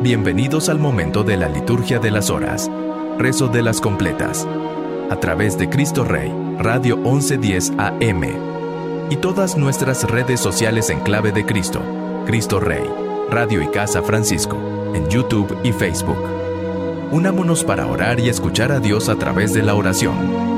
Bienvenidos al momento de la liturgia de las horas, rezo de las completas, a través de Cristo Rey, Radio 1110 AM, y todas nuestras redes sociales en clave de Cristo, Cristo Rey, Radio y Casa Francisco, en YouTube y Facebook. Unámonos para orar y escuchar a Dios a través de la oración.